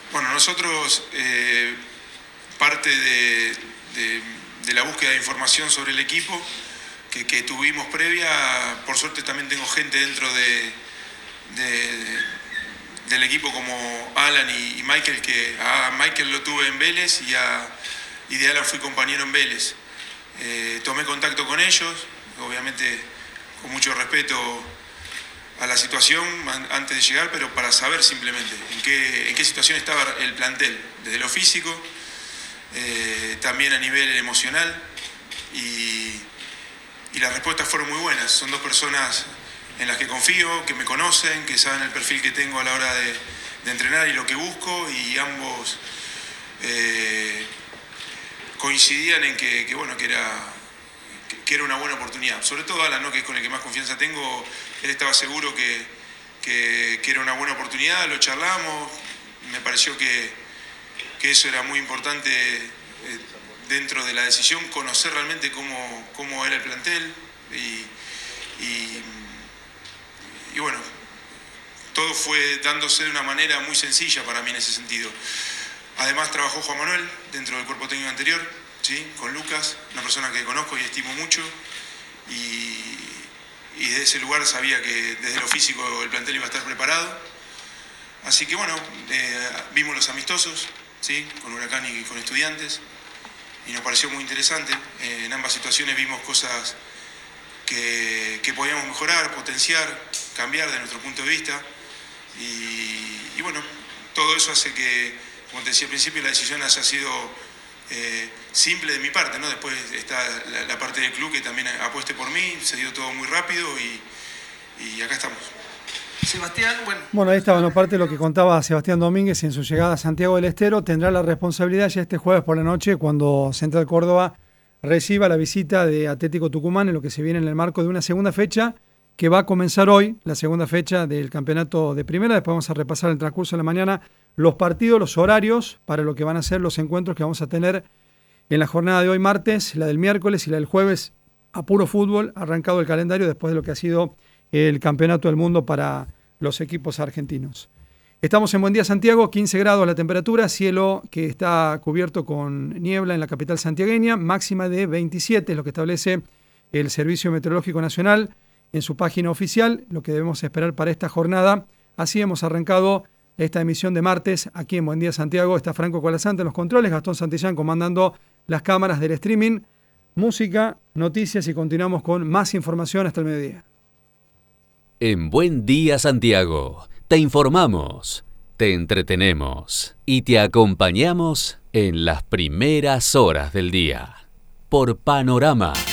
Bueno, nosotros, parte de la búsqueda de información sobre el equipo que tuvimos previa, por suerte también tengo gente dentro del equipo como Alan y Michael, que a Michael lo tuve en Vélez y de Alan fui compañero en Vélez. Tomé contacto con ellos, obviamente con mucho respeto a la situación antes de llegar, pero para saber simplemente en qué situación estaba el plantel, desde lo físico, también a nivel emocional, y las respuestas fueron muy buenas. Son dos personas en las que confío, que me conocen, que saben el perfil que tengo a la hora de entrenar y lo que busco, y ambos coincidían en que era una buena oportunidad. Sobre todo Alan, ¿no?, que es con el que más confianza tengo. Él estaba seguro que era una buena oportunidad, lo charlamos, me pareció que eso era muy importante dentro de la decisión, conocer realmente cómo era el plantel y bueno, todo fue dándose de una manera muy sencilla para mí en ese sentido. Además trabajó Juan Manuel dentro del cuerpo técnico anterior, ¿sí?, con Lucas, una persona que conozco y estimo mucho, y desde ese lugar sabía que desde lo físico el plantel iba a estar preparado. Así que bueno, vimos los amistosos, ¿sí?, con Huracán y con Estudiantes, y nos pareció muy interesante. En ambas situaciones vimos cosas que podíamos mejorar, potenciar, cambiar de nuestro punto de vista, y bueno, todo eso hace que, como te decía al principio, la decisión haya sido simple de mi parte, ¿no? Después está la parte del club que también apueste por mí, se dio todo muy rápido y acá estamos. Sebastián, bueno, ahí estaba, ¿no?, parte de lo que contaba Sebastián Domínguez en su llegada a Santiago del Estero. Tendrá la responsabilidad ya este jueves por la noche, cuando Central Córdoba reciba la visita de Atlético Tucumán, en lo que se viene en el marco de una segunda fecha que va a comenzar hoy, la segunda fecha del campeonato de primera. Después vamos a repasar el transcurso de la mañana, los partidos, los horarios para lo que van a ser los encuentros que vamos a tener en la jornada de hoy martes, la del miércoles y la del jueves, a puro fútbol, arrancado el calendario después de lo que ha sido el campeonato del mundo para los equipos argentinos. Estamos en Buen Día Santiago, 15 grados la temperatura, cielo que está cubierto con niebla en la capital santiagueña, máxima de 27, es lo que establece el Servicio Meteorológico Nacional en su página oficial, lo que debemos esperar para esta jornada. Así hemos arrancado esta emisión de martes aquí en Buen Día Santiago. Está Franco Colasante en los controles, Gastón Santillán comandando las cámaras del streaming, música, noticias, y continuamos con más información hasta el mediodía. En Buen Día Santiago, te informamos, te entretenemos y te acompañamos en las primeras horas del día. Por Panorama